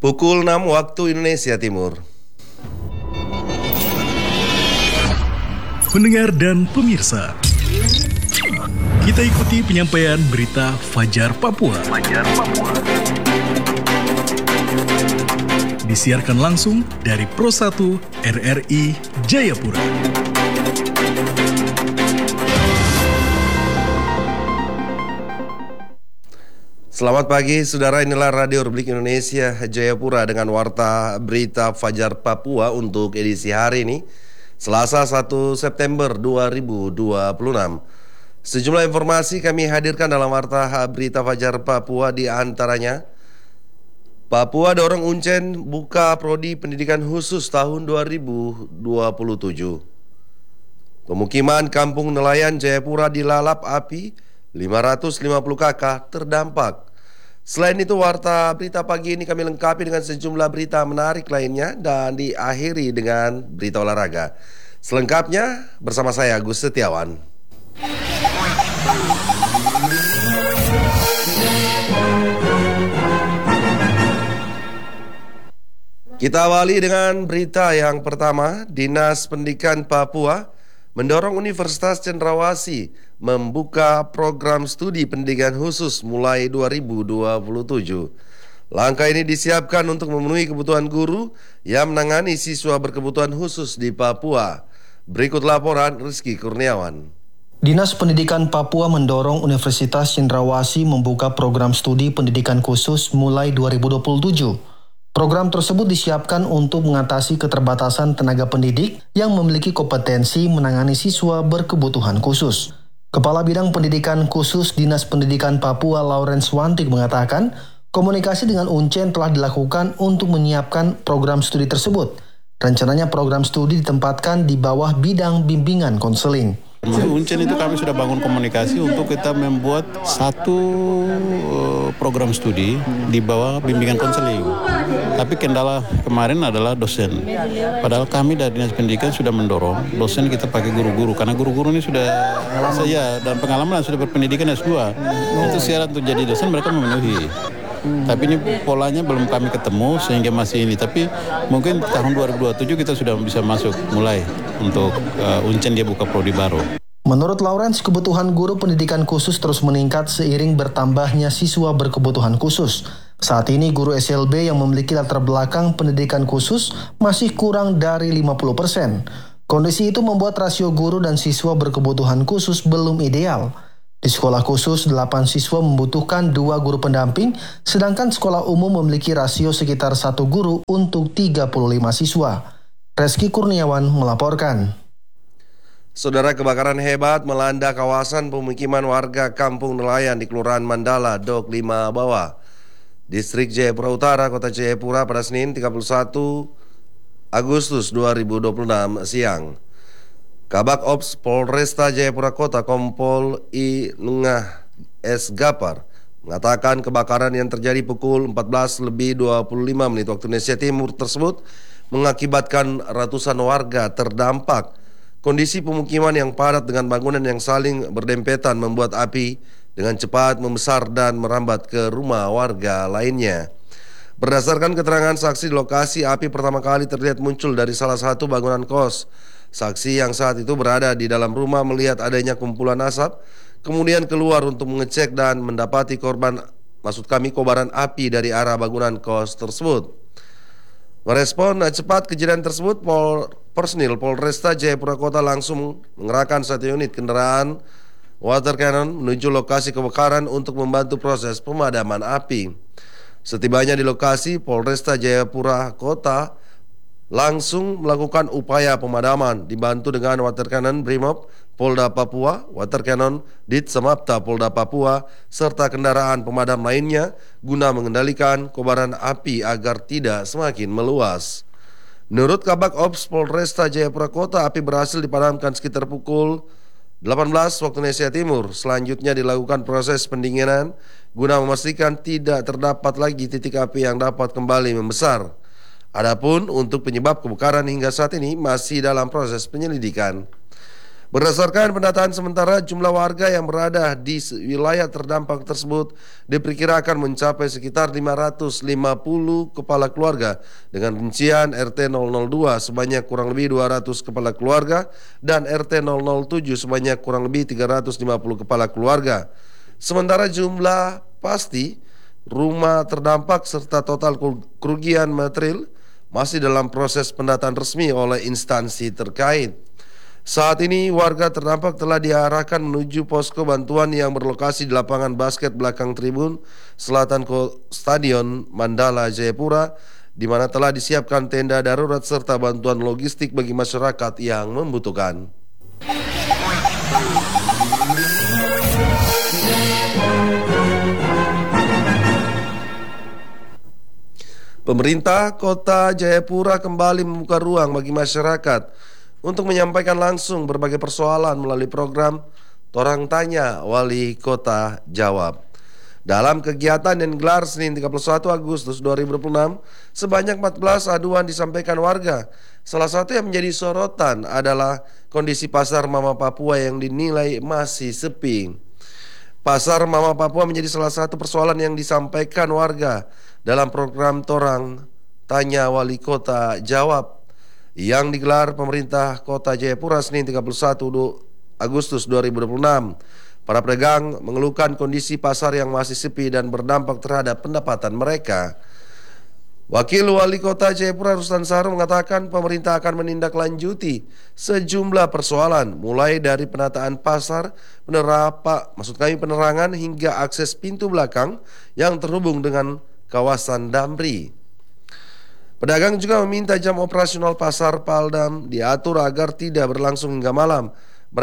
Pukul 6 waktu Indonesia Timur. Pendengar dan pemirsa, kita ikuti penyampaian berita Fajar Papua. Disiarkan langsung dari Pro 1 RRI Jayapura. Selamat pagi, saudara. Inilah Radio Republik Indonesia Jayapura dengan warta berita Fajar Papua untuk edisi hari ini, Selasa 1 September 2026. Sejumlah informasi kami hadirkan dalam warta berita Fajar Papua, di antaranya Papua dorong Uncen buka prodi pendidikan khusus tahun 2027. Pemukiman Kampung Nelayan Jayapura dilalap api, 550 kakak terdampak. Selain itu, warta berita pagi ini kami lengkapi dengan sejumlah berita menarik lainnya dan diakhiri dengan berita olahraga. Selengkapnya bersama saya Agus Setiawan. Kita awali dengan berita yang pertama. Dinas Pendidikan Papua mendorong Universitas Cendrawasih membuka program studi pendidikan khusus mulai 2027. Langkah ini disiapkan untuk memenuhi kebutuhan guru yang menangani siswa berkebutuhan khusus di Papua. Berikut laporan Rizky Kurniawan. Dinas Pendidikan Papua mendorong Universitas Cendrawasih membuka program studi pendidikan khusus mulai 2027. Program tersebut disiapkan untuk mengatasi keterbatasan tenaga pendidik yang memiliki kompetensi menangani siswa berkebutuhan khusus. Kepala Bidang Pendidikan Khusus Dinas Pendidikan Papua Lawrence Wantik mengatakan, komunikasi dengan Uncen telah dilakukan untuk menyiapkan program studi tersebut. Rencananya program studi ditempatkan di bawah bidang bimbingan konseling. Uncen itu kami sudah bangun komunikasi untuk kita membuat satu program studi di bawah bimbingan konseling. Tapi kendala kemarin adalah dosen. Padahal kami dari Dinas Pendidikan sudah mendorong dosen kita pakai guru-guru. Karena guru-guru ini sudah saya dan pengalaman sudah berpendidikan S2. Itu syarat untuk jadi dosen mereka memenuhi. Tapi ini polanya belum kami ketemu sehingga masih ini. Tapi mungkin tahun 2027 kita sudah bisa masuk mulai untuk Uncen dia buka prodi baru. Menurut Lawrence, kebutuhan guru pendidikan khusus terus meningkat seiring bertambahnya siswa berkebutuhan khusus. Saat ini guru SLB yang memiliki latar belakang pendidikan khusus masih kurang dari 50%. Kondisi itu membuat rasio guru dan siswa berkebutuhan khusus belum ideal. Di sekolah khusus, 8 siswa membutuhkan 2 guru pendamping, sedangkan sekolah umum memiliki rasio sekitar 1 guru untuk 35 siswa. Rizky Kurniawan melaporkan. Saudara, kebakaran hebat melanda kawasan pemukiman warga Kampung Nelayan di Kelurahan Mandala, Dok 5 Bawah, Distrik Jayapura Utara, Kota Jayapura pada Senin 31 Agustus 2026 siang. Kabak Ops Polresta Jayapura Kota Kompol I Nengah S. Gapar mengatakan kebakaran yang terjadi pukul 14.25 waktu Indonesia Timur tersebut mengakibatkan ratusan warga terdampak. Kondisi pemukiman yang padat dengan bangunan yang saling berdempetan membuat api dengan cepat membesar dan merambat ke rumah warga lainnya. Berdasarkan keterangan saksi di lokasi, api pertama kali terlihat muncul dari salah satu bangunan kos. Saksi yang saat itu berada di dalam rumah melihat adanya kumpulan asap, kemudian keluar untuk mengecek dan mendapati kobaran api dari arah bangunan kos tersebut. Merespon cepat kejadian tersebut, personil Polresta Jayapura Kota langsung mengerahkan 1 unit kendaraan water cannon menuju lokasi kebakaran untuk membantu proses pemadaman api. Setibanya di lokasi, Polresta Jayapura Kota langsung melakukan upaya pemadaman dibantu dengan water cannon Brimob Polda Papua, water cannon Dit Samapta Polda Papua, serta kendaraan pemadam lainnya guna mengendalikan kobaran api agar tidak semakin meluas. Menurut Kabak Ops Polresta Jayapura Kota, api berhasil dipadamkan sekitar pukul 18 waktu Indonesia Timur. Selanjutnya dilakukan proses pendinginan guna memastikan tidak terdapat lagi titik api yang dapat kembali membesar. Adapun untuk penyebab kebakaran hingga saat ini masih dalam proses penyelidikan. Berdasarkan pendataan sementara, jumlah warga yang berada di wilayah terdampak tersebut diperkirakan mencapai sekitar 550 kepala keluarga dengan rincian RT 002 sebanyak kurang lebih 200 kepala keluarga dan RT 007 sebanyak kurang lebih 350 kepala keluarga. Sementara jumlah pasti rumah terdampak serta total kerugian material masih dalam proses pendataan resmi oleh instansi terkait. Saat ini warga terdampak telah diarahkan menuju posko bantuan yang berlokasi di lapangan basket belakang tribun selatan Stadion Mandala Jayapura, di mana telah disiapkan tenda darurat serta bantuan logistik bagi masyarakat yang membutuhkan. Pemerintah Kota Jayapura kembali membuka ruang bagi masyarakat untuk menyampaikan langsung berbagai persoalan melalui program Torang Tanya Wali Kota Jawab. Dalam kegiatan yang digelar Senin 31 Agustus 2026, sebanyak 14 aduan disampaikan warga. Salah satu yang menjadi sorotan adalah kondisi pasar Mama Papua yang dinilai masih sepi. Pasar Mama Papua menjadi salah satu persoalan yang disampaikan warga dalam program Torang Tanya Wali Kota Jawab yang digelar pemerintah Kota Jayapura Senin 31 Agustus 2026. Para pedagang mengeluhkan kondisi pasar yang masih sepi dan berdampak terhadap pendapatan mereka. Wakil Wali Kota Jayapura Rustan Saru mengatakan pemerintah akan menindaklanjuti sejumlah persoalan mulai dari penataan pasar, penerangan hingga akses pintu belakang yang terhubung dengan kawasan Damri. Pedagang juga meminta jam operasional pasar Paldam diatur agar tidak berlangsung hingga malam.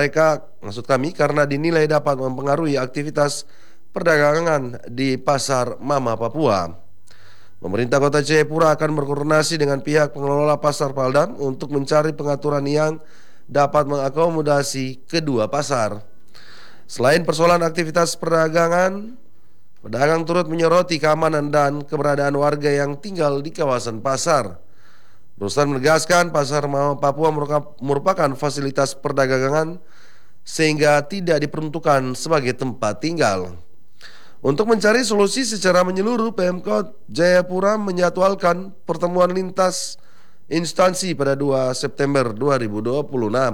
Karena dinilai dapat mempengaruhi aktivitas perdagangan di pasar Mama Papua. Pemerintah Kota Jayapura akan berkoordinasi dengan pihak pengelola pasar Paldam untuk mencari pengaturan yang dapat mengakomodasi kedua pasar. Selain persoalan aktivitas perdagangan, pedagang turut menyoroti keamanan dan keberadaan warga yang tinggal di kawasan pasar. Rustan menegaskan pasar Mama Papua merupakan fasilitas perdagangan sehingga tidak diperuntukkan sebagai tempat tinggal. Untuk mencari solusi secara menyeluruh, Pemkot Jayapura menjadwalkan pertemuan lintas instansi pada 2 September 2026.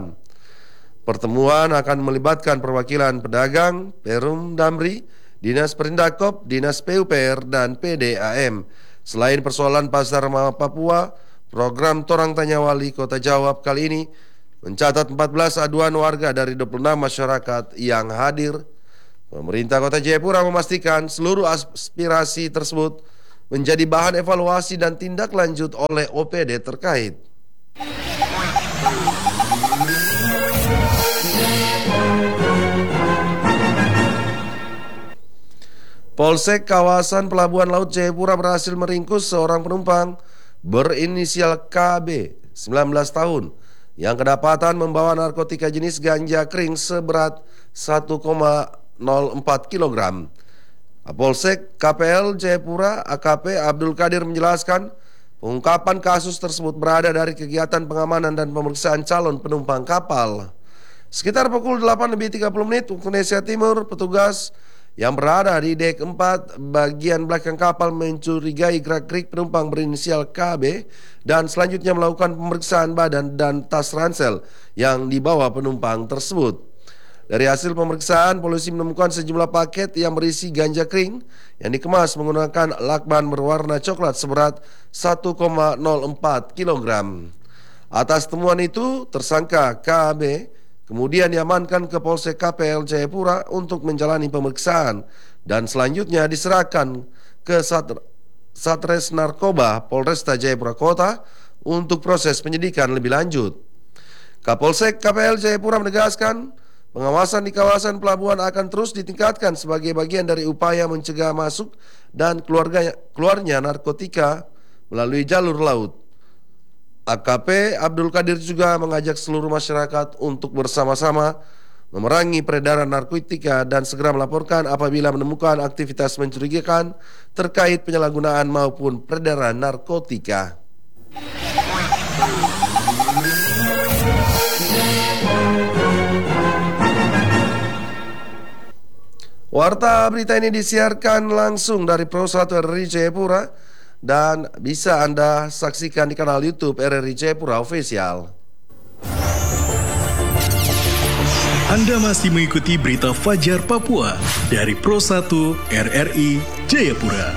Pertemuan akan melibatkan perwakilan pedagang, Perum Damri, Dinas Perindakop, Dinas PUPR, dan PDAM. Selain persoalan pasar Mama Papua, program Torang Tanya Wali Kota Jawab kali ini mencatat 14 aduan warga dari 26 masyarakat yang hadir. Pemerintah Kota Jayapura memastikan seluruh aspirasi tersebut menjadi bahan evaluasi dan tindak lanjut oleh OPD terkait. Polsek kawasan Pelabuhan Laut Jayapura berhasil meringkus seorang penumpang berinisial KB, 19 tahun, yang kedapatan membawa narkotika jenis ganja kering seberat 1,04 kg. Polsek KPL Jayapura AKP Abdul Qadir menjelaskan pengungkapan kasus tersebut berada dari kegiatan pengamanan dan pemeriksaan calon penumpang kapal. Sekitar pukul 8:30 waktu Indonesia Timur, petugas yang berada di dek 4 bagian belakang kapal mencurigai gerak-gerik penumpang berinisial KB dan selanjutnya melakukan pemeriksaan badan dan tas ransel yang dibawa penumpang tersebut. Dari hasil pemeriksaan, polisi menemukan sejumlah paket yang berisi ganja kering yang dikemas menggunakan lakban berwarna coklat seberat 1,04 kg. Atas temuan itu, tersangka KB kemudian diamankan ke Polsek KPL Jayapura untuk menjalani pemeriksaan dan selanjutnya diserahkan ke Satres Narkoba Polresta Jayapura Kota untuk proses penyidikan lebih lanjut. Kapolsek KPL Jayapura menegaskan pengawasan di kawasan pelabuhan akan terus ditingkatkan sebagai bagian dari upaya mencegah masuk dan keluarnya narkotika melalui jalur laut. AKP Abdul Qadir juga mengajak seluruh masyarakat untuk bersama-sama memerangi peredaran narkotika dan segera melaporkan apabila menemukan aktivitas mencurigakan terkait penyalahgunaan maupun peredaran narkotika. Warta berita ini disiarkan langsung dari Pro 1 RRI Jayapura dan bisa Anda saksikan di kanal YouTube RRI Jayapura Official. Anda masih mengikuti berita Fajar Papua dari Pro 1 RRI Jayapura.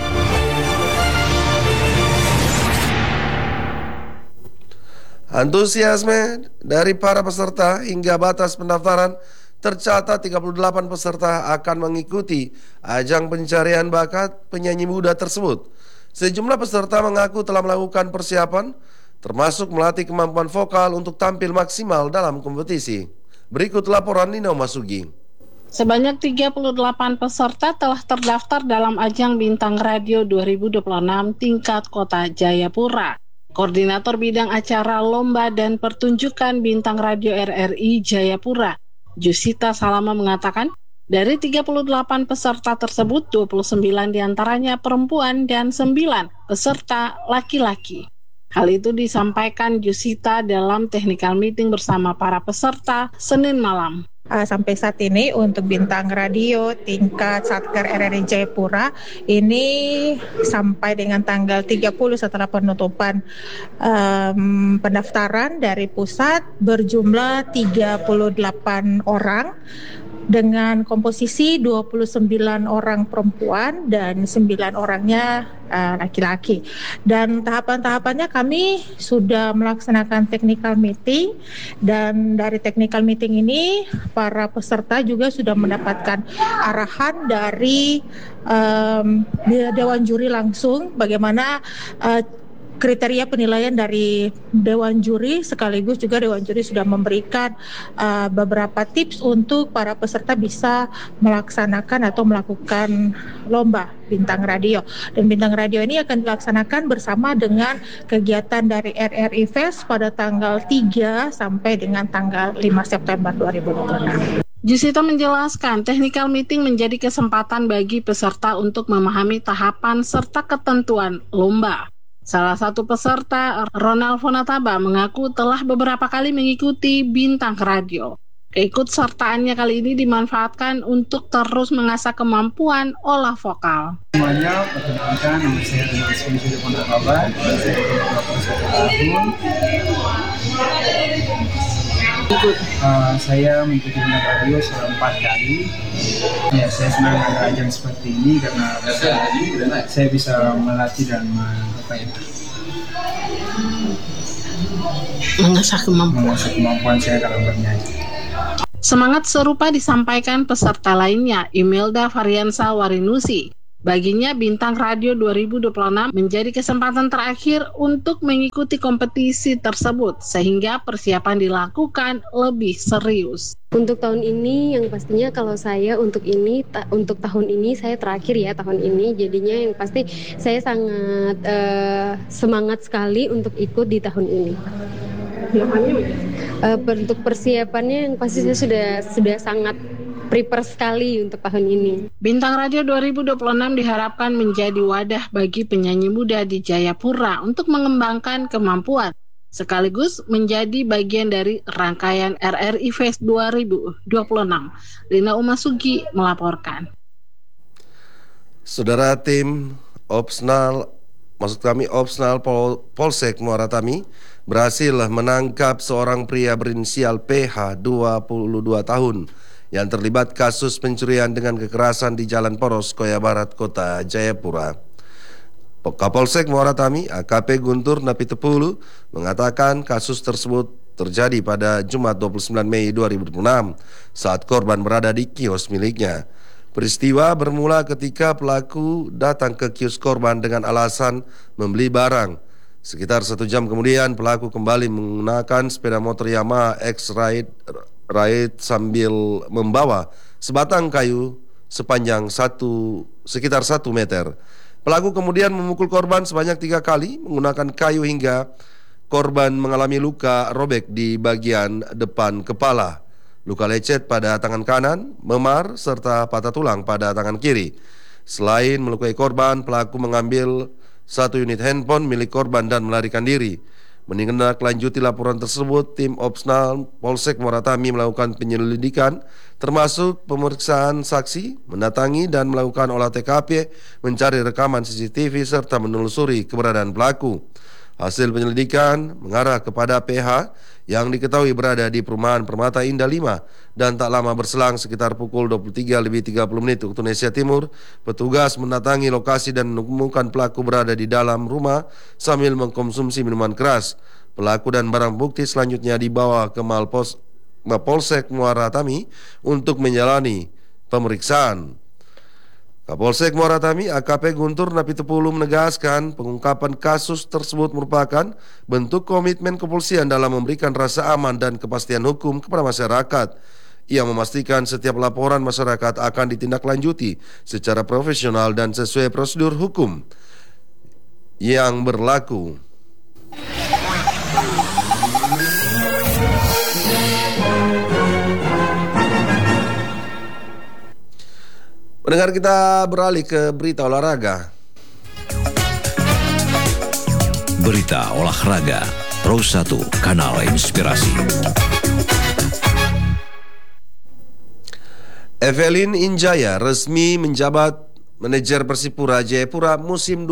Antusiasme dari para peserta hingga batas pendaftaran tercatat 38 peserta akan mengikuti ajang pencarian bakat penyanyi muda tersebut. Sejumlah peserta mengaku telah melakukan persiapan, termasuk melatih kemampuan vokal untuk tampil maksimal dalam kompetisi. Berikut laporan Nino Masugi. Sebanyak 38 peserta telah terdaftar dalam ajang Bintang Radio 2026 tingkat Kota Jayapura. Koordinator Bidang Acara Lomba dan Pertunjukan Bintang Radio RRI Jayapura, Jusita Salama mengatakan, dari 38 peserta tersebut, 29 diantaranya perempuan dan 9 peserta laki-laki. Hal itu disampaikan Jusita dalam technical meeting bersama para peserta Senin malam. Sampai saat ini untuk Bintang Radio tingkat Satker RRI Jayapura ini sampai dengan tanggal 30 setelah penutupan pendaftaran dari pusat berjumlah 38 orang dengan komposisi 29 orang perempuan dan 9 orangnya laki-laki. Dan tahapan-tahapannya kami sudah melaksanakan technical meeting, dan dari technical meeting ini para peserta juga sudah mendapatkan arahan dari Dewan Juri langsung bagaimana kriteria penilaian dari Dewan Juri, sekaligus juga Dewan Juri sudah memberikan beberapa tips untuk para peserta bisa melaksanakan atau melakukan lomba Bintang Radio. Dan Bintang Radio ini akan dilaksanakan bersama dengan kegiatan dari RRI Fest pada tanggal 3 sampai dengan tanggal 5 September 2026. Jusita menjelaskan, technical meeting menjadi kesempatan bagi peserta untuk memahami tahapan serta ketentuan lomba. Salah satu peserta, Ronald Fonataba, mengaku telah beberapa kali mengikuti Bintang Radio. Keikutsertaannya kali ini dimanfaatkan untuk terus mengasah kemampuan olah vokal. Semuanya, perkenalkan, nama saya Ronald Fonataba, saya umur 21 tahun. Saya mengikuti Bintang Radio selama 4 kali. Ya, saya senang ada ajang seperti ini karena saya bisa melatih dan mengasah kemampuan saya dalam bernyanyi. Semangat serupa disampaikan peserta lainnya, Imelda Variansa Warinusi. Baginya Bintang Radio 2026 menjadi kesempatan terakhir untuk mengikuti kompetisi tersebut, sehingga persiapan dilakukan lebih serius. Untuk tahun ini yang pastinya kalau saya untuk tahun ini saya terakhir ya tahun ini, jadinya yang pasti saya sangat semangat sekali untuk ikut di tahun ini. Untuk persiapannya yang pasti saya sudah sangat prepare sekali untuk tahun ini. Bintang Radio 2026 diharapkan menjadi wadah bagi penyanyi muda di Jayapura untuk mengembangkan kemampuan, sekaligus menjadi bagian dari rangkaian RRI Fest 2026. Lina Umasugi melaporkan. Saudara, tim Opsnal Polsek Muara Tami berhasil menangkap seorang pria berinisial PH 22 tahun yang terlibat kasus pencurian dengan kekerasan di Jalan Poros, Koya Barat, Kota Jayapura. Kapolsek Muara Tami, AKP Guntur Napitepulu, mengatakan kasus tersebut terjadi pada Jumat 29 Mei 2026 saat korban berada di kios miliknya. Peristiwa bermula ketika pelaku datang ke kios korban dengan alasan membeli barang. Sekitar 1 jam kemudian pelaku kembali menggunakan sepeda motor Yamaha X-Ride sambil membawa sebatang kayu sepanjang sekitar 1 meter. Pelaku kemudian memukul korban sebanyak 3 kali menggunakan kayu hingga korban mengalami luka robek di bagian depan kepala, luka lecet pada tangan kanan, memar, serta patah tulang pada tangan kiri. Selain melukai korban, pelaku mengambil 1 unit handphone milik korban dan melarikan diri. Menindaklanjuti laporan tersebut, tim Opsnal Polsek Muara Tami melakukan penyelidikan termasuk pemeriksaan saksi, mendatangi dan melakukan olah TKP, mencari rekaman CCTV serta menelusuri keberadaan pelaku. Hasil penyelidikan mengarah kepada PH yang diketahui berada di perumahan Permata Indah 5 dan tak lama berselang sekitar pukul 23.30 waktu Indonesia Timur, petugas mendatangi lokasi dan menemukan pelaku berada di dalam rumah sambil mengkonsumsi minuman keras. Pelaku dan barang bukti selanjutnya dibawa ke Mapolsek Muara Tami untuk menjalani pemeriksaan. Kapolsek Muara Tami AKP Guntur Napitupulu menegaskan pengungkapan kasus tersebut merupakan bentuk komitmen kepolisian dalam memberikan rasa aman dan kepastian hukum kepada masyarakat. Ia memastikan setiap laporan masyarakat akan ditindaklanjuti secara profesional dan sesuai prosedur hukum yang berlaku. Pendengar, kita beralih ke berita olahraga. Berita olahraga Pro 1 Kanal Inspirasi. Evelyn Injaya resmi menjabat manajer Persipura Jayapura musim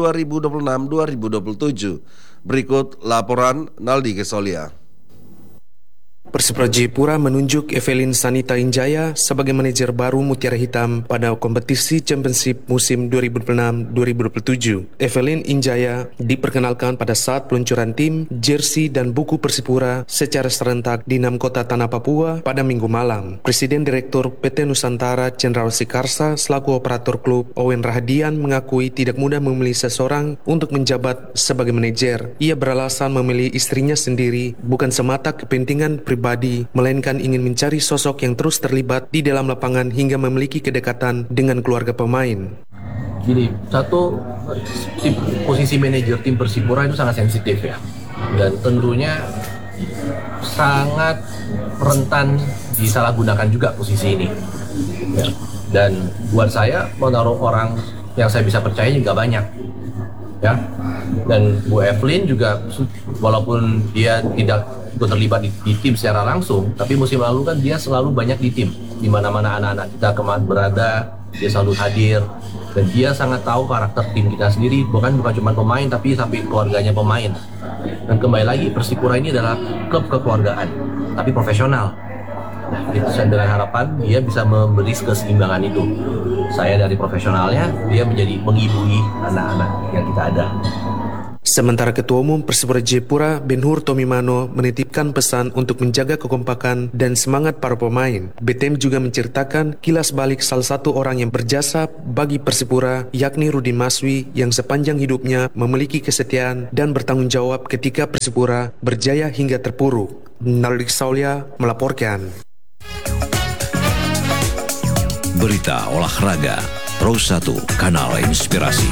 2026-2027. Berikut laporan Naldi Kesolia. Persipura Jayapura menunjuk Evelyn Sanita Injaya sebagai manajer baru Mutiara Hitam pada kompetisi Championship musim 2026-2027. Evelyn Injaya diperkenalkan pada saat peluncuran tim, jersey dan buku Persipura secara serentak di 6 kota tanah Papua pada Minggu malam. Presiden Direktur PT Nusantara Cendrawasih Karsa selaku operator klub Owen Rahadian mengakui tidak mudah memilih seseorang untuk menjabat sebagai manajer. Ia beralasan memilih istrinya sendiri bukan semata kepentingan pribadi, melainkan ingin mencari sosok yang terus terlibat di dalam lapangan hingga memiliki kedekatan dengan keluarga pemain. Gini, satu, posisi manajer tim Persipura itu sangat sensitif ya, dan tentunya sangat rentan disalahgunakan juga posisi ini. Ya. Dan buat saya menaruh orang yang saya bisa percaya juga banyak. Ya, dan Bu Evelyn juga walaupun dia tidak terlibat di tim secara langsung, tapi musim lalu kan dia selalu banyak di tim, di mana-mana anak-anak kita kemana berada, dia selalu hadir, dan dia sangat tahu karakter tim kita sendiri, bukan cuma pemain tapi sampai keluarganya pemain. Dan kembali lagi, Persipura ini adalah klub kekeluargaan, tapi profesional. Nah, itu dengan harapan dia bisa memberi keseimbangan itu. Saya dari profesionalnya, dia menjadi mengibui anak-anak yang kita ada. Sementara Ketua Umum Persipura Jayapura, Ben-Hur Tomimano, menitipkan pesan untuk menjaga kekompakan dan semangat para pemain. BTM juga menceritakan kilas balik salah satu orang yang berjasa bagi Persipura, yakni Rudi Maswi, yang sepanjang hidupnya memiliki kesetiaan dan bertanggung jawab ketika Persipura berjaya hingga terpuruk. Naldi Saulia melaporkan. Berita olahraga Pro 1 Kanal Inspirasi.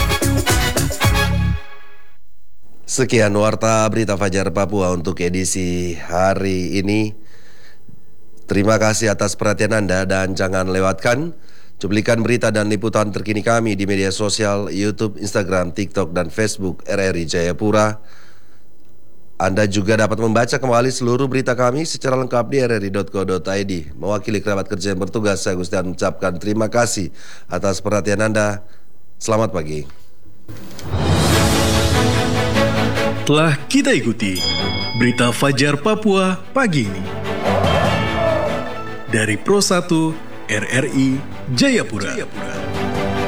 Sekian warta berita Fajar Papua untuk edisi hari ini. Terima kasih atas perhatian Anda dan jangan lewatkan cuplikan berita dan liputan terkini kami di media sosial YouTube, Instagram, TikTok, dan Facebook RRI Jayapura. Anda juga dapat membaca kembali seluruh berita kami secara lengkap di rri.co.id. Mewakili kerabat kerja yang bertugas, saya Gustian mengucapkan terima kasih atas perhatian Anda. Selamat pagi. Telah kita ikuti berita Fajar Papua pagi ini dari Pro 1 RRI Jayapura.